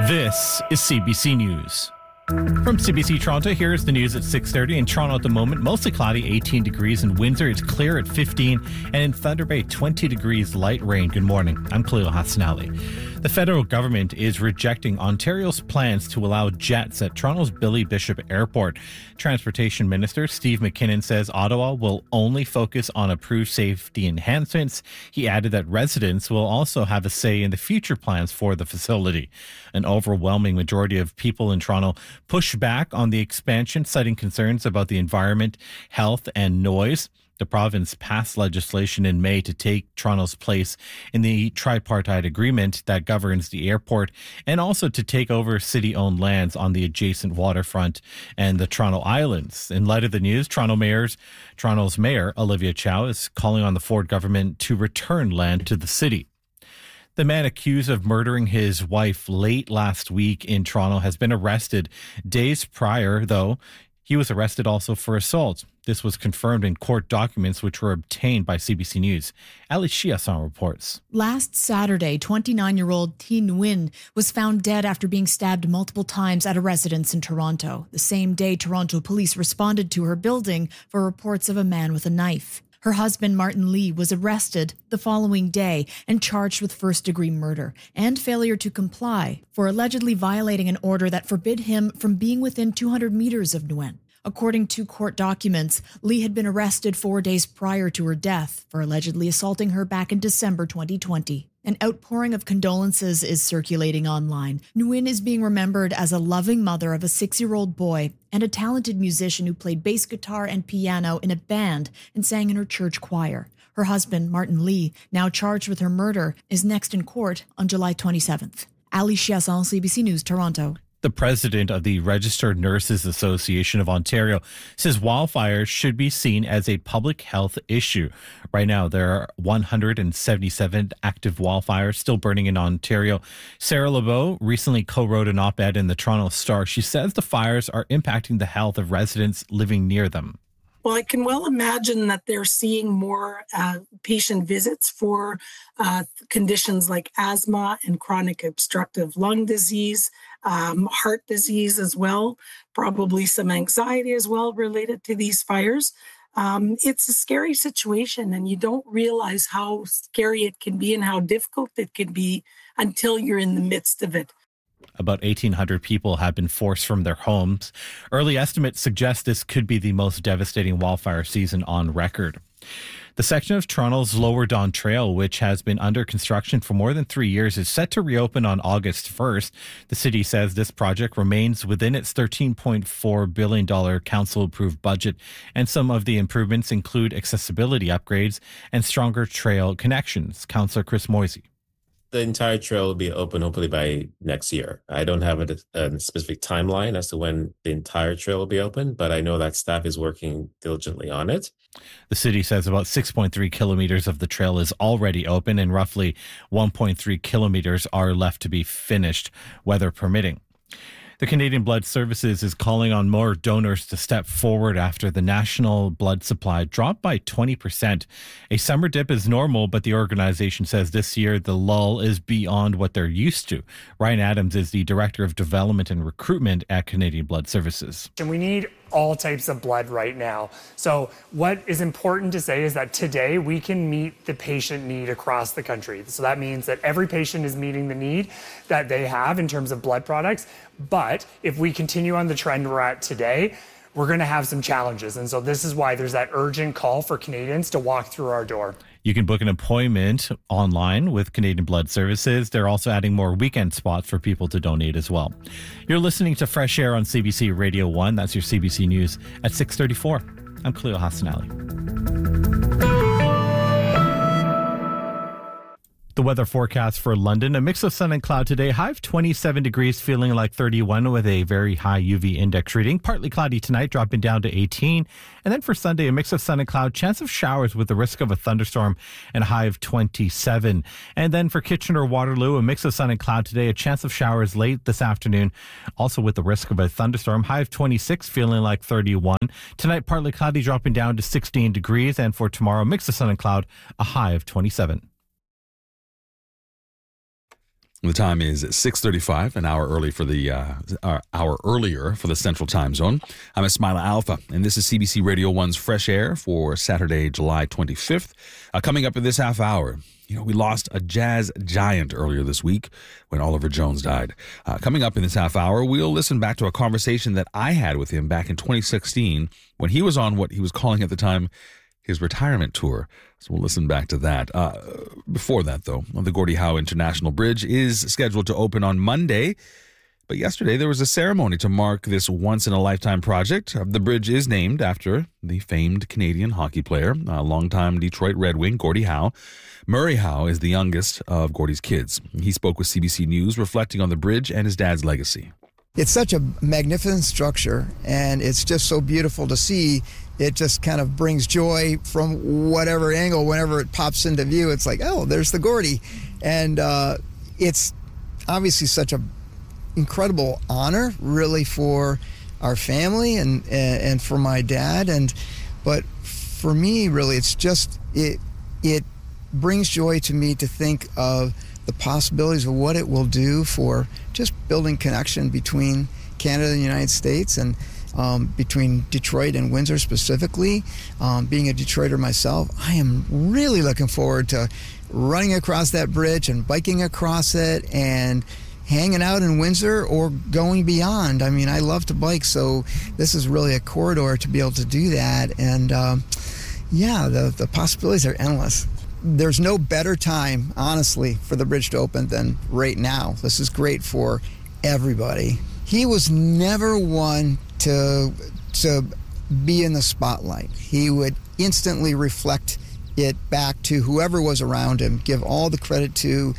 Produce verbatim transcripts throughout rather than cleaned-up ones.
This is C B C News. From C B C Toronto, here's the news at six thirty. In Toronto at the moment, mostly cloudy, eighteen degrees. In Windsor, it's clear at fifteen. And in Thunder Bay, twenty degrees, light rain. Good morning. I'm Khalil Hassanali. The federal government is rejecting Ontario's plans to allow jets at Toronto's Billy Bishop Airport. Transportation Minister Steve McKinnon says Ottawa will only focus on approved safety enhancements. He added that residents will also have a say in the future plans for the facility. An overwhelming majority of people in Toronto push back on the expansion, citing concerns about the environment, health, and noise. The province passed legislation in May to take Toronto's place in the tripartite agreement that governs the airport, and also to take over city-owned lands on the adjacent waterfront and the Toronto Islands. In light of the news, Toronto Mayor's, Toronto's Mayor Olivia Chow is calling on the Ford government to return land to the city. The man accused of murdering his wife late last week in Toronto has been arrested. Days prior, though, he was arrested also for assault. This was confirmed in court documents which were obtained by C B C News. Ali Chiasson reports. Last Saturday, twenty-nine-year-old Thi Nguyen was found dead after being stabbed multiple times at a residence in Toronto. The same day, Toronto police responded to her building for reports of a man with a knife. Her husband, Martin Lee, was arrested the following day and charged with first-degree murder and failure to comply for allegedly violating an order that forbid him from being within two hundred meters of Nguyen. According to court documents, Lee had been arrested four days prior to her death for allegedly assaulting her back in December twenty twenty. An outpouring of condolences is circulating online. Nguyen is being remembered as a loving mother of a six-year-old boy and a talented musician who played bass guitar and piano in a band and sang in her church choir. Her husband, Martin Lee, now charged with her murder, is next in court on July twenty-seventh. Ali Chiasson, C B C News, Toronto. The president of the Registered Nurses Association of Ontario says wildfires should be seen as a public health issue. Right now, there are one hundred seventy-seven active wildfires still burning in Ontario. Sarah Lebeau recently co-wrote an op-ed in the Toronto Star. She says the fires are impacting the health of residents living near them. Well, I can well imagine that they're seeing more uh, patient visits for uh, conditions like asthma and chronic obstructive lung disease, um, heart disease as well, probably some anxiety as well related to these fires. Um, it's a scary situation, and you don't realize how scary it can be and how difficult it can be until you're in the midst of it. About eighteen hundred people have been forced from their homes. Early estimates suggest this could be the most devastating wildfire season on record. The section of Toronto's Lower Don Trail, which has been under construction for more than three years, is set to reopen on August first. The city says this project remains within its thirteen point four billion dollars council-approved budget, and some of the improvements include accessibility upgrades and stronger trail connections. Councillor Chris Moisey. The entire trail will be open hopefully by next year. I don't have a, a specific timeline as to when the entire trail will be open, but I know that staff is working diligently on it. The city says about six point three kilometers of the trail is already open and roughly one point three kilometers are left to be finished, weather permitting. The Canadian Blood Services is calling on more donors to step forward after the national blood supply dropped by twenty percent. A summer dip is normal, but the organization says this year the lull is beyond what they're used to. Ryan Adams is the Director of Development and Recruitment at Canadian Blood Services. And we need all types of blood right now. So what is important to say is that today we can meet the patient need across the country. So that means that every patient is meeting the need that they have in terms of blood products. But if we continue on the trend we're at today, we're going to have some challenges. And so this is why there's that urgent call for Canadians to walk through our door. You can book an appointment online with Canadian Blood Services. They're also adding more weekend spots for people to donate as well. You're listening to Fresh Air on C B C Radio one. That's your C B C News at six thirty-four. I'm Khalil Hassanali. The weather forecast for London, a mix of sun and cloud today. High of twenty-seven degrees, feeling like thirty-one with a very high U V index reading. Partly cloudy tonight, dropping down to eighteen. And then for Sunday, a mix of sun and cloud, chance of showers with the risk of a thunderstorm and a high of twenty-seven. And then for Kitchener-Waterloo, a mix of sun and cloud today, a chance of showers late this afternoon, also with the risk of a thunderstorm. High of twenty-six, feeling like thirty-one. Tonight, partly cloudy, dropping down to sixteen degrees. And for tomorrow, mix of sun and cloud, a high of twenty-seven. The time is six thirty-five, an hour early for the uh, uh, hour earlier for the Central Time Zone. I'm Ismaila Alfa, and this is C B C Radio one's Fresh Air for Saturday, July twenty-fifth. Uh, coming up in this half hour, you know, we lost a jazz giant earlier this week when Oliver Jones died. Uh, coming up in this half hour, we'll listen back to a conversation that I had with him back in twenty sixteen when he was on what he was calling at the time his retirement tour. So we'll listen back to that. Uh, before that, though, the Gordie Howe International Bridge is scheduled to open on Monday. But yesterday, there was a ceremony to mark this once-in-a-lifetime project. Uh, the bridge is named after the famed Canadian hockey player, uh, longtime Detroit Red Wing, Gordie Howe. Murray Howe is the youngest of Gordie's kids. He spoke with C B C News, reflecting on the bridge and his dad's legacy. It's such a magnificent structure, and it's just so beautiful to see. It just kind of brings joy from whatever angle, whenever it pops into view. It's like, oh, there's the Gordie. And uh, it's obviously such an incredible honor, really, for our family and, and for my dad. And but for me, really, it's just, it it brings joy to me to think of the possibilities of what it will do for just building connection between Canada and the United States, and um, between Detroit and Windsor specifically. Um, being a Detroiter myself, I am really looking forward to running across that bridge and biking across it and hanging out in Windsor or going beyond. I mean, I love to bike, so this is really a corridor to be able to do that. And um, yeah, the, the possibilities are endless. There's no better time, honestly, for the bridge to open than right now. This is great for everybody. He was never one to to be in the spotlight. He would instantly reflect it back to whoever was around him, give all the credit to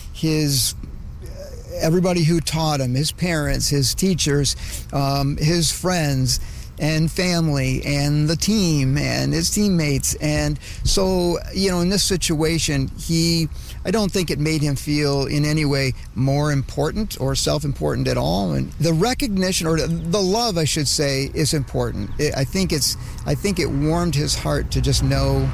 his everybody who taught him, his parents, his teachers, um, his friends and family and the team and his teammates. And so, you know, in this situation, he, I don't think it made him feel in any way more important or self-important at all. And the recognition, or the love, I should say, is important. It, I think it's, I think it warmed his heart to just know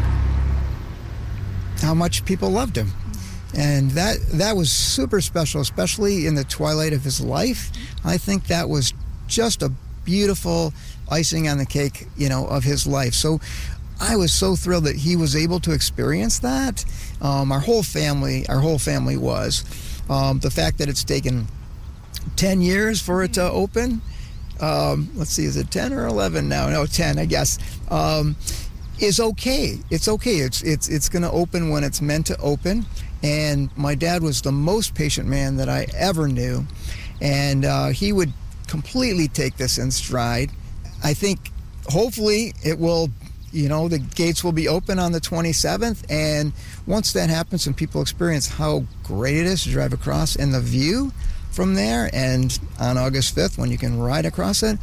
how much people loved him. And that that was super special, especially in the twilight of his life. I think that was just a beautiful icing on the cake, you know, of his life. So I was so thrilled that he was able to experience that. Um, our whole family, our whole family was. Um, the fact that it's taken ten years for it to open, um, let's see, is it ten or eleven now? No, ten, I guess, um, is okay. It's okay. It's, it's, it's going to open when it's meant to open. And my dad was the most patient man that I ever knew. And uh, he would completely take this in stride. I think hopefully it will, you know, the gates will be open on the twenty-seventh, and once that happens and people experience how great it is to drive across and the view from there, and on August fifth when you can ride across it,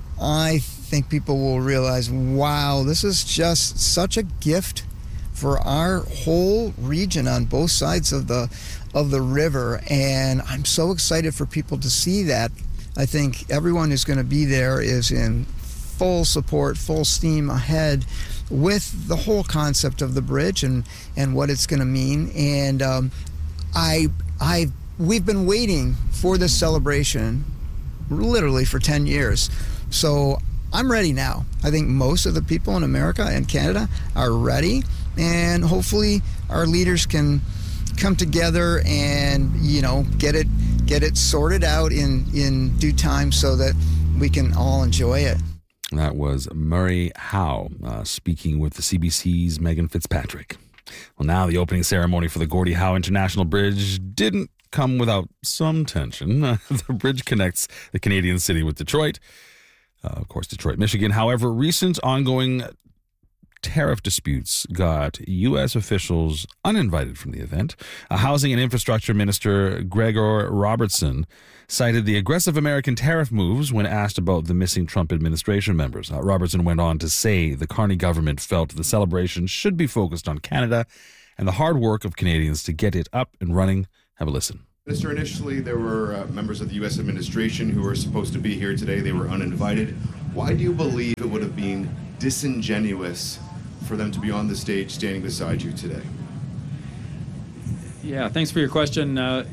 I think people will realize, wow, this is just such a gift for our whole region on both sides of the of the river. And I'm so excited for people to see that. I think everyone who's going to be there is in full support, full steam ahead with the whole concept of the bridge and, and what it's going to mean. And um, I, I, we've been waiting for this celebration literally for ten years. So I'm ready now. I think most of the people in America and Canada are ready, and hopefully our leaders can come together and, you know, get it get it sorted out in, in due time so that we can all enjoy it. That was Murray Howe uh, speaking with the C B C's Megan Fitzpatrick. Well, now the opening ceremony for the Gordie Howe International Bridge didn't come without some tension. Uh, the bridge connects the Canadian city with Detroit, uh, of course, Detroit, Michigan. However, recent ongoing tariff disputes got U S officials uninvited from the event. A Housing and Infrastructure Minister Gregor Robertson cited the aggressive American tariff moves when asked about the missing Trump administration members. Uh, Robertson went on to say the Carney government felt the celebration should be focused on Canada and the hard work of Canadians to get it up and running. Have a listen. Minister, initially there were uh, members of the U S administration who were supposed to be here today. They were uninvited. Why do you believe it would have been disingenuous for them to be on the stage standing beside you today? Yeah, thanks for your question. Uh,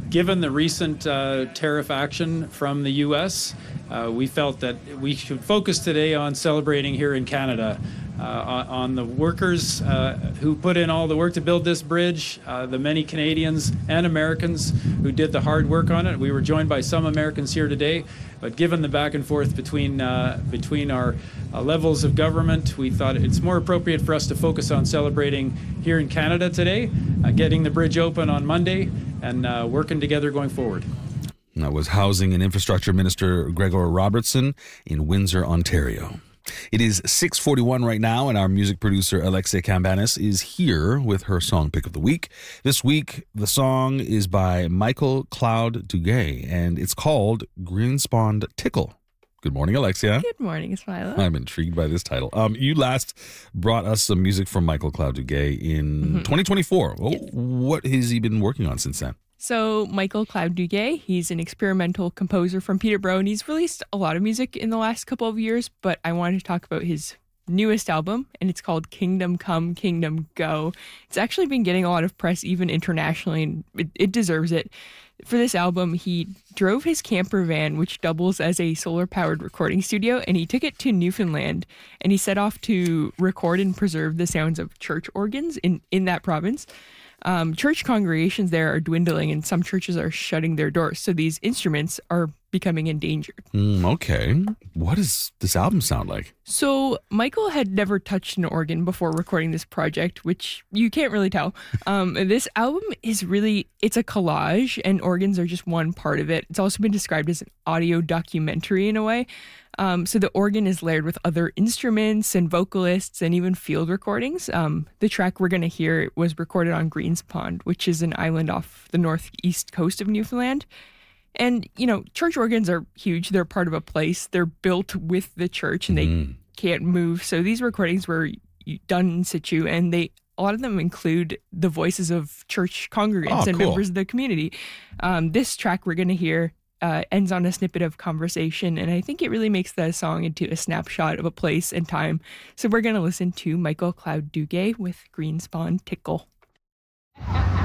given the recent uh, tariff action from the U S, uh, we felt that we should focus today on celebrating here in Canada. Uh, on, on the workers uh, who put in all the work to build this bridge, uh, the many Canadians and Americans who did the hard work on it. We were joined by some Americans here today, but given the back and forth between uh, between our uh, levels of government, we thought it's more appropriate for us to focus on celebrating here in Canada today, uh, getting the bridge open on Monday, and uh, working together going forward. That was Housing and Infrastructure Minister Gregor Robertson in Windsor, Ontario. It is six forty-one right now, and our music producer Alexia Cambanis is here with her song pick of the week. This week, the song is by Michael Cloud Duguay, and it's called Greenspond Tickle. Good morning, Alexia. Good morning, Smiler. I'm intrigued by this title. Um, you last brought us some music from Michael Cloud Duguay in mm-hmm. twenty twenty-four. Oh, yes. What has he been working on since then? So Michael Cloud Duguay, he's an experimental composer from Peterborough, and he's released a lot of music in the last couple of years, but I wanted to talk about his newest album, and it's called Kingdom Come, Kingdom Go. It's actually been getting a lot of press, even internationally, and it, it deserves it. For this album, he drove his camper van, which doubles as a solar-powered recording studio, and he took it to Newfoundland, and he set off to record and preserve the sounds of church organs in, in that province. Um, church congregations there are dwindling, and some churches are shutting their doors. So these instruments are becoming endangered. Mm, okay. What does this album sound like? So Michael had never touched an organ before recording this project, which you can't really tell. Um, this album is really, it's a collage, and organs are just one part of it. It's also been described as an audio documentary in a way. Um, so the organ is layered with other instruments and vocalists and even field recordings. Um, the track we're going to hear was recorded on Greenspond, which is an island off the northeast coast of Newfoundland. And, you know, church organs are huge. They're part of a place. They're built with the church, and mm. they can't move. So these recordings were done in situ, and they a lot of them include the voices of church congregants oh, and cool. members of the community. Um, this track we're going to hear Uh, ends on a snippet of conversation, and I think it really makes the song into a snapshot of a place and time. So we're going to listen to Michael Cloud Duguay with Greenspond Tickle.